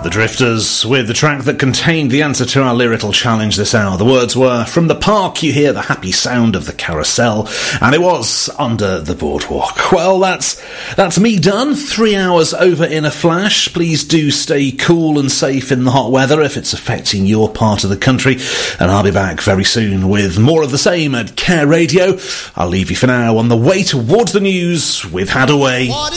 The Drifters, with the track that contained the answer to our lyrical challenge this hour. The words were, "From the park you hear the happy sound of the carousel," and it was Under the Boardwalk. Well, that's me done. 3 hours over in a flash. Please do stay cool and safe in the hot weather if it's affecting your part of the country, and I'll be back very soon with more of the same at Care Radio. I'll leave you for now on the way towards the news with Hadaway.